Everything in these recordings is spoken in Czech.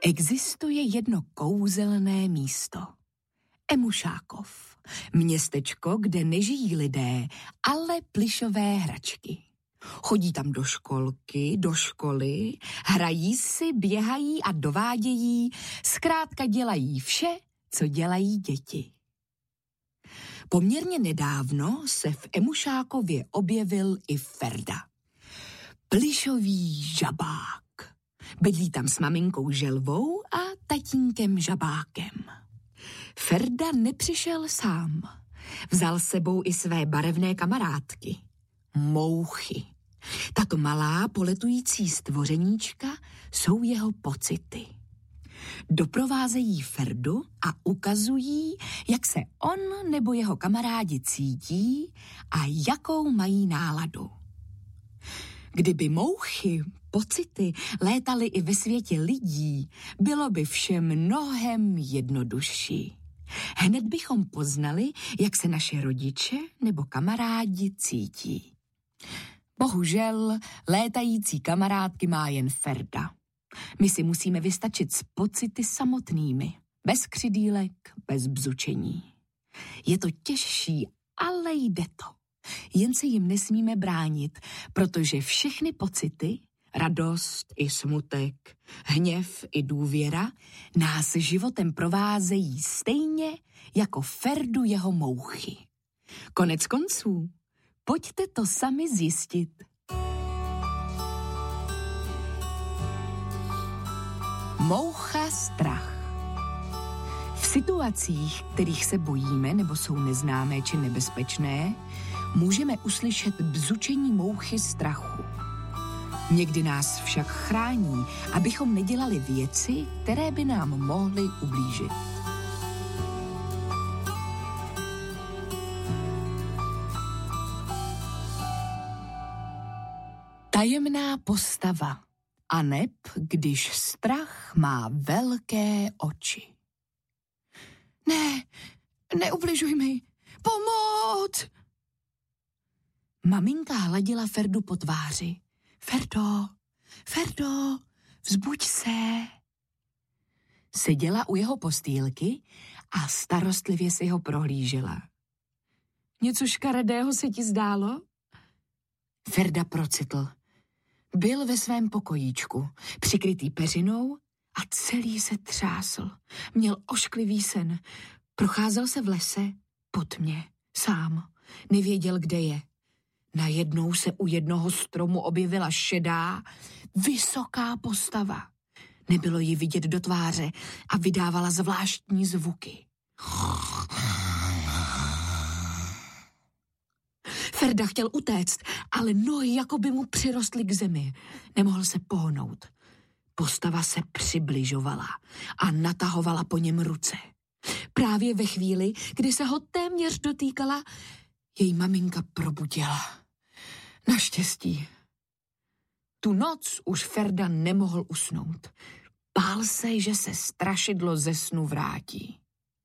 Existuje jedno kouzelné místo. Emušákov. Městečko, kde nežijí lidé, ale plyšové hračky. Chodí tam do školky, do školy, hrají si, běhají a dovádějí, zkrátka dělají vše, co dělají děti. Poměrně nedávno se v Emušákově objevil i Ferda. Plyšový žabák. Bydlí tam s maminkou Želvou a tatínkem Žabákem. Ferda nepřišel sám. Vzal s sebou i své barevné kamarádky. Mouchy. Tato malá poletující stvořeníčka jsou jeho pocity. Doprovázejí Ferdu a ukazují, jak se on nebo jeho kamarádi cítí a jakou mají náladu. Kdyby mouchy, pocity létaly i ve světě lidí, bylo by vše mnohem jednodušší. Hned bychom poznali, jak se naše rodiče nebo kamarádi cítí. Bohužel létající kamarádky má jen Ferda. My si musíme vystačit s pocity samotnými, bez křidýlek, bez bzučení. Je to těžší, ale jde to. Jen se jim nesmíme bránit, protože všechny pocity, radost i smutek, hněv i důvěra, nás životem provázejí stejně jako Ferdu jeho mouchy. Konec konců, pojďte to sami zjistit. Moucha strach. V situacích, kterých se bojíme nebo jsou neznámé či nebezpečné, můžeme uslyšet bzučení mouchy strachu. Někdy nás však chrání, abychom nedělali věci, které by nám mohly ublížit. Tajemná postava. Aneb, když strach má velké oči. Ne, neubližuj mi, pomoc! Maminka hladila Ferdu po tváři. Ferdo, vzbuď se. Seděla u jeho postýlky a starostlivě si ho prohlížela. Něco škaredého se ti zdálo? Ferda procitl. Byl ve svém pokojíčku, přikrytý peřinou a celý se třásl. Měl ošklivý sen. Procházel se v lese, po tmě, sám. Nevěděl, kde je. Najednou se u jednoho stromu objevila šedá, vysoká postava. Nebylo jí vidět do tváře a vydávala zvláštní zvuky. Ferda chtěl utéct, ale nohy jako by mu přirostly k zemi. Nemohl se pohnout. Postava se přibližovala a natahovala po něm ruce. Právě ve chvíli, kdy se ho téměř dotýkala, její maminka probudila. Naštěstí. Tu noc už Ferda nemohl usnout. Bál se, že se strašidlo ze snu vrátí.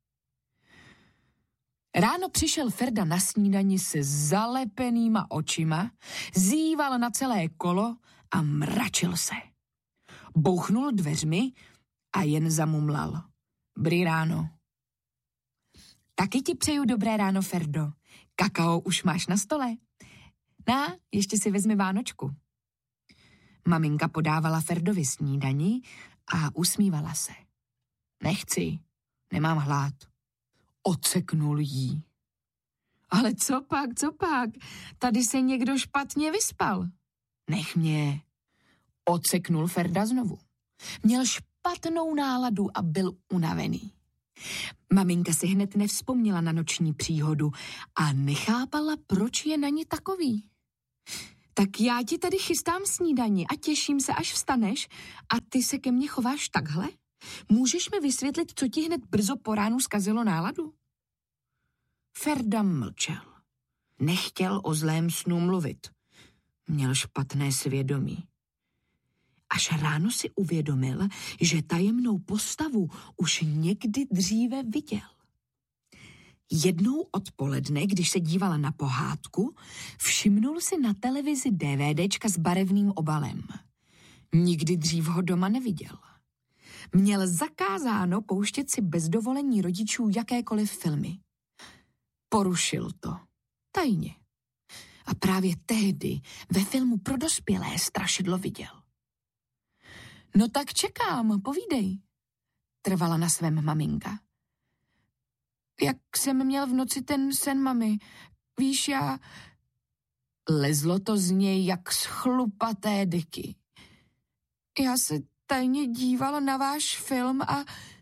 Ráno přišel Ferda na snídani se zalepenýma očima, zíval na celé kolo a mračil se. Bouchnul dveřmi a jen zamumlal. Brý ráno. Taky ti přeju dobré ráno, Ferdo. Kakao už máš na stole. Ještě si vezmi vánočku. Maminka podávala Ferdovi snídani a usmívala se. Nechci, nemám hlad. Odseknul jí. Ale co pak? Tady se někdo špatně vyspal. Nech mě. Odseknul Ferda znovu. Měl špatnou náladu a byl unavený. Maminka si hned nevzpomněla na noční příhodu a nechápala, proč je na ní takový. Tak já ti tady chystám snídani a těším se, až vstaneš a ty se ke mně chováš takhle? Můžeš mi vysvětlit, co ti hned brzo po ránu zkazilo náladu? Ferda mlčel. Nechtěl o zlém snu mluvit. Měl špatné svědomí. Až ráno si uvědomil, že tajemnou postavu už někdy dříve viděl. Jednou odpoledne, když se dívala na pohádku, všimnul si na televizi DVDčka s barevným obalem. Nikdy dřív ho doma neviděl. Měl zakázáno pouštět si bez dovolení rodičů jakékoliv filmy. Porušil to. Tajně. A právě tehdy ve filmu pro dospělé strašidlo viděl. No tak čekám, povídej, trvala na svém maminka. Jak jsem měl v noci ten sen, mami, víš, já... Lezlo to z něj jak z chlupaté deky. Já se tajně dívala na váš film a...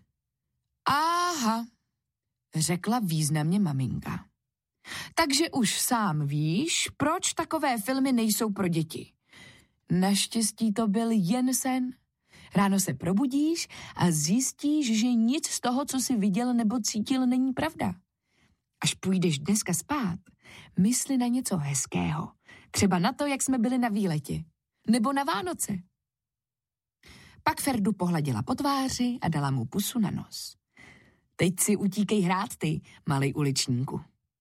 Aha, řekla významně maminka. Takže už sám víš, proč takové filmy nejsou pro děti. Naštěstí to byl jen sen. Ráno se probudíš a zjistíš, že nic z toho, co jsi viděl nebo cítil, není pravda. Až půjdeš dneska spát, mysli na něco hezkého. Třeba na to, jak jsme byli na výletě. Nebo na Vánoce. Pak Ferdu pohladila po tváři a dala mu pusu na nos. Teď si utíkej hrát ty, malej uličníku.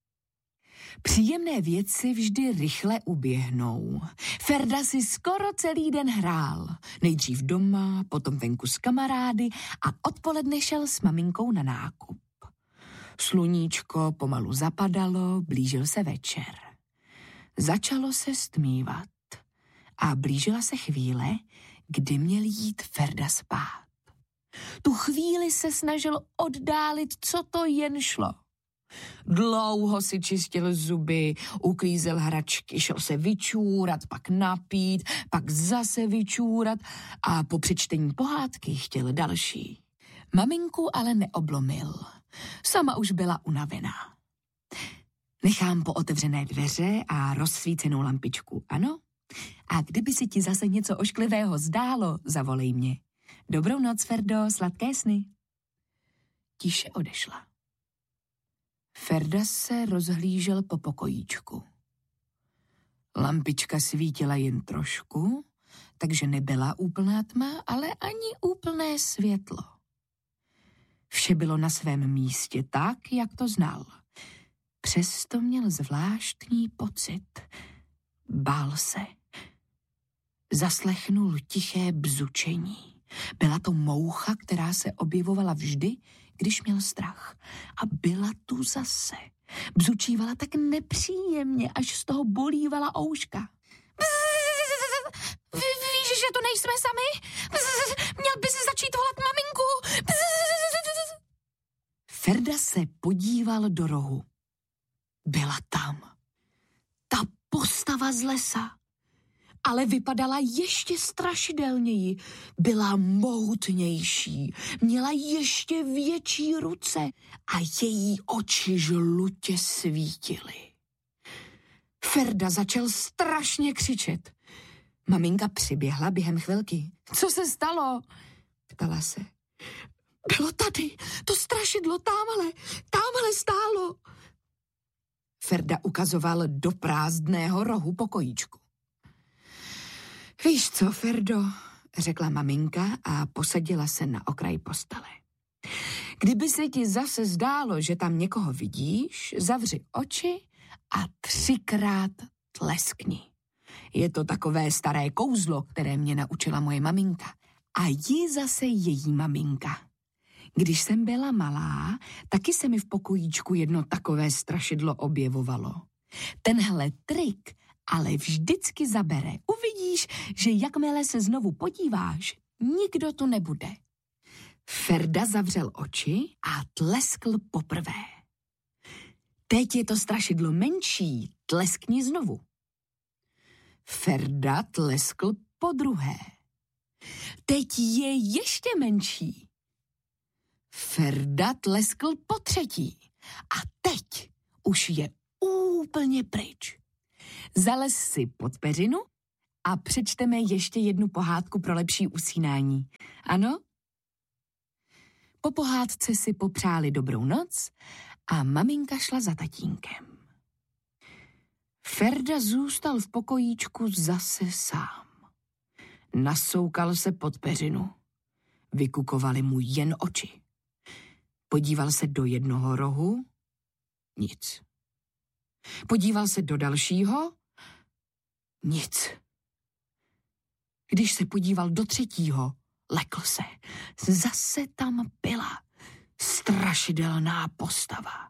Příjemné věci vždy rychle uběhnou. Ferda si skoro celý den hrál. Nejdřív doma, potom venku s kamarády a odpoledne šel s maminkou na nákup. Sluníčko pomalu zapadalo, blížil se večer. Začalo se stmívat a blížila se chvíle, kdy měl jít Ferda spát. Tu chvíli se snažil oddálit, co to jen šlo. Dlouho si čistil zuby, uklízel hračky, šel se vyčůrat, pak napít, pak zase vyčůrat a po přečtení pohádky chtěl další. Maminku ale neoblomil. Sama už byla unavená. Nechám pootevřené dveře a rozsvícenou lampičku, ano? A kdyby si ti zase něco ošklivého zdálo, zavolej mě. Dobrou noc, Ferdo, sladké sny. Tiše odešla. Ferda se rozhlížel po pokojíčku. Lampička svítila jen trošku, takže nebyla úplná tma, ale ani úplné světlo. Vše bylo na svém místě tak, jak to znal. Přesto měl zvláštní pocit. Bál se. Zaslechnul tiché bzučení. Byla to moucha, která se objevovala vždy, když měl strach. A byla tu zase. Bzučívala tak nepříjemně, až z toho bolívala ouška. Víš, že tu nejsme sami? Měl by si začít volat maminku. Ferda se podíval do rohu. Byla tam. Ta postava z lesa. Ale vypadala ještě strašidelněji. Byla mohutnější, měla ještě větší ruce a její oči žlutě svítily. Ferda začal strašně křičet. Maminka přiběhla během chvilky. Co se stalo? Ptala se. Bylo tady, to strašidlo tamhle stálo. Ferda ukazoval do prázdného rohu pokojíčku. Víš co, Ferdo, řekla maminka a posadila se na okraj postele. Kdyby se ti zase zdálo, že tam někoho vidíš, zavři oči a 3krát tleskni. Je to takové staré kouzlo, které mě naučila moje maminka. A ji zase její maminka. Když jsem byla malá, taky se mi v pokojíčku jedno takové strašidlo objevovalo. Tenhle trik ale vždycky zabere. Uvidíš, že jakmile se znovu podíváš, nikdo tu nebude. Ferda zavřel oči a tleskl poprvé. Teď je to strašidlo menší, tleskni znovu. Ferda tleskl podruhé. Teď je ještě menší. Ferda tleskl potřetí. A teď už je úplně pryč. Zalez si pod peřinu a přečteme ještě jednu pohádku pro lepší usínání. Ano? Po pohádce si popřáli dobrou noc a maminka šla za tatínkem. Ferda zůstal v pokojíčku zase sám. Nasoukal se pod peřinu. Vykukovaly mu jen oči. Podíval se do jednoho rohu. Nic. Podíval se do dalšího. Nic. Když se podíval do třetího, lekl se. Zase tam byla strašidelná postava.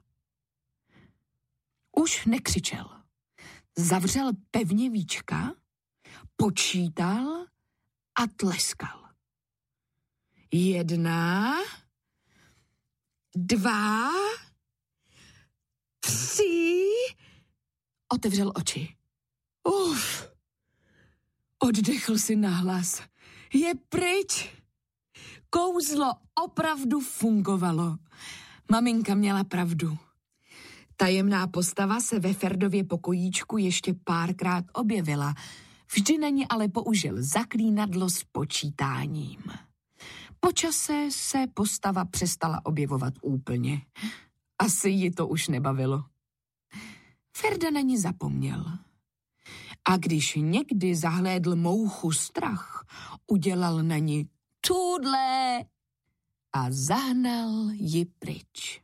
Už nekřičel. Zavřel pevně víčka, počítal a tleskal. 1, 2, 3. Otevřel oči. Oddechl si nahlas. Je pryč. Kouzlo opravdu fungovalo. Maminka měla pravdu. Tajemná postava se ve Ferdově pokojíčku ještě párkrát objevila. Vždy na ní ale použil zaklínadlo s počítáním. Po čase se postava přestala objevovat úplně. Asi ji to už nebavilo. Ferda na ní zapomněl. A když někdy zahlédl mouchu strach, udělal na ní tudle a zahnal ji pryč.